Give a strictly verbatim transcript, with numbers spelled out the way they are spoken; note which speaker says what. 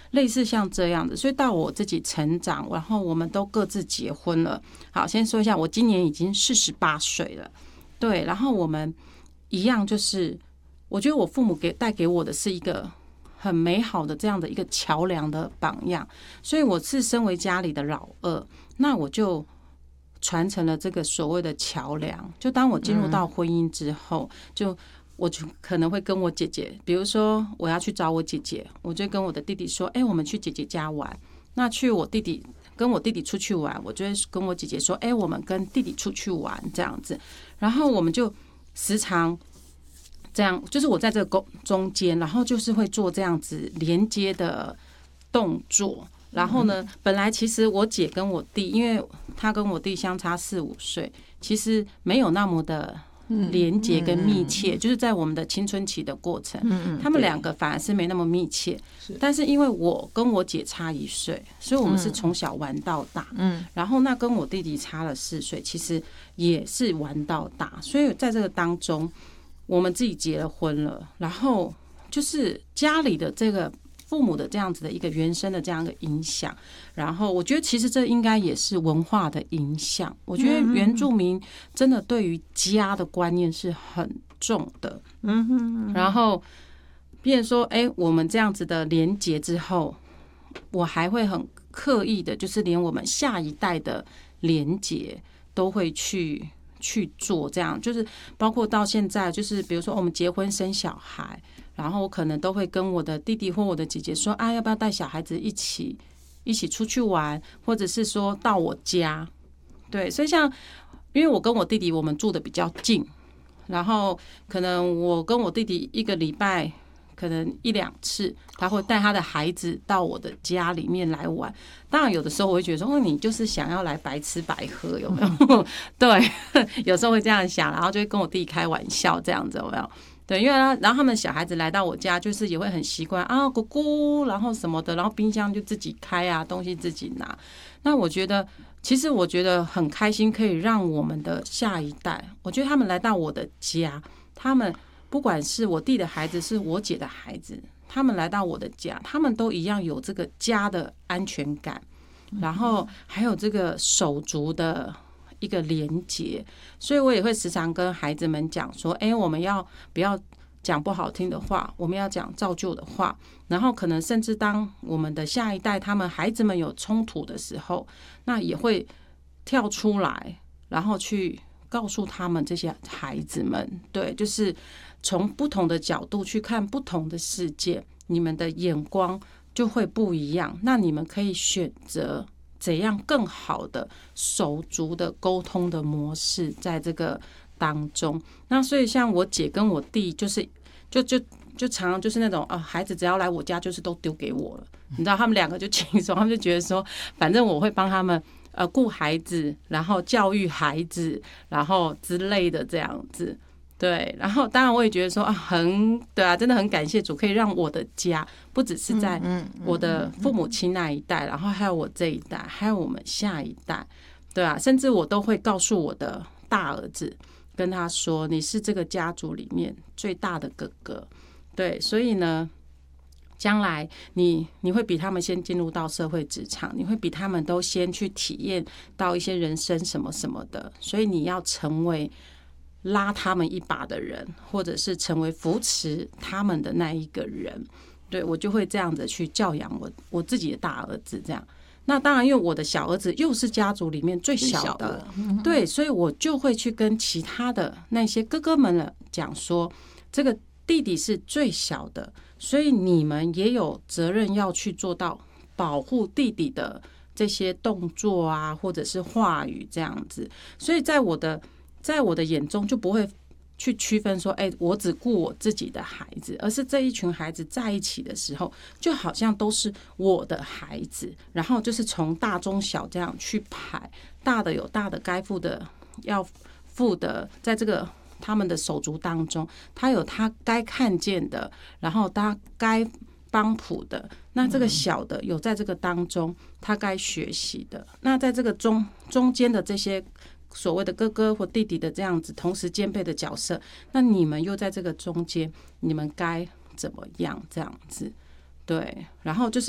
Speaker 1: 类似像这样的。所以到我自己成长，然后我们都各自结婚了。好，先说一下，我今年已经四十八岁了，对，然后我们一样，就是我觉得我父母给带给我的是一个很美好的这样的一个桥梁的榜样，所以我是身为家里的老二，那我就传承了这个所谓的桥梁。就当我进入到婚姻之后，就我就可能会跟我姐姐，比如说我要去找我姐姐，我就跟我的弟弟说：“哎、欸，我们去姐姐家玩。”那去我弟弟跟我弟弟出去玩，我就会跟我姐姐说：“哎、欸，我们跟弟弟出去玩。”这样子，然后我们就时常这样，就是我在这个中间，然后就是会做这样子连接的动作。然后呢，本来其实我姐跟我弟，因为他跟我弟相差四五岁，其实没有那么的连结跟密切，就是在我们的青春期的过程，他们两个反而是没那么密切。但是因为我跟我姐差一岁，所以我们是从小玩到大。然后那跟我弟弟差了四岁，其实也是玩到大。所以在这个当中，我们自己结了婚了，然后就是家里的这个父母的这样子的一个原生的这样的影响，然后我觉得其实这应该也是文化的影响。我觉得原住民真的对于家的观念是很重的，嗯，然后变成说，哎，我们这样子的连结之后，我还会很刻意的，就是连我们下一代的连结都会去去做，这样就是包括到现在，就是比如说我们结婚生小孩。然后我可能都会跟我的弟弟或我的姐姐说啊，要不要带小孩子一起一起出去玩，或者是说到我家。对，所以像因为我跟我弟弟我们住的比较近，然后可能我跟我弟弟一个礼拜可能一两次，他会带他的孩子到我的家里面来玩。当然有的时候我会觉得说，哦，你就是想要来白吃白喝，有没有？对，有时候会这样想，然后就会跟我弟弟开玩笑这样子，有没有？对，因为然后他们小孩子来到我家，就是也会很习惯啊，姑姑，然后什么的，然后冰箱就自己开啊，东西自己拿。那我觉得，其实我觉得很开心，可以让我们的下一代，我觉得他们来到我的家，他们不管是我弟的孩子，是我姐的孩子，他们来到我的家，他们都一样有这个家的安全感，然后还有这个手足的一个连结，所以我也会时常跟孩子们讲说，哎，我们要不要讲不好听的话，我们要讲造就的话，然后可能甚至当我们的下一代他们孩子们有冲突的时候，那也会跳出来，然后去告诉他们这些孩子们，对，就是从不同的角度去看不同的世界，你们的眼光就会不一样，那你们可以选择怎样更好的手足的沟通的模式在这个当中。那所以像我姐跟我弟就是就就就常常就是那种啊，孩子只要来我家就是都丢给我了，你知道他们两个就轻松，他们就觉得说反正我会帮他们呃顾孩子，然后教育孩子，然后之类的这样子。对，然后当然我也觉得说啊，很对啊，真的很感谢主，可以让我的家不只是在我的父母亲那一代，然后还有我这一代，还有我们下一代，对啊，甚至我都会告诉我的大儿子，跟他说，你是这个家族里面最大的哥哥，对，所以呢，将来你你会比他们先进入到社会职场，你会比他们都先去体验到一些人生什么什么的，所以你要成为拉他们一把的人，或者是成为扶持他们的那一个人。对，我就会这样子去教养我我自己的大儿子这样。那当然因为我的小儿子又是家族里面最小的，对，所以我就会去跟其他的那些哥哥们讲说，这个弟弟是最小的，所以你们也有责任要去做到保护弟弟的这些动作啊，或者是话语这样子。所以在我的在我的眼中就不会去区分说，哎，我只顾我自己的孩子，而是这一群孩子在一起的时候，就好像都是我的孩子，然后就是从大中小这样去排，大的有大的该负的要负的，在这个他们的手足当中，他有他该看见的，然后他该帮谱的，那这个小的有在这个当中他该学习的，那在这个中中间的这些所谓的哥哥或弟弟的这样子同时兼备的角色，那你们又在这个中间，你们该怎么样这样子？对，然后就是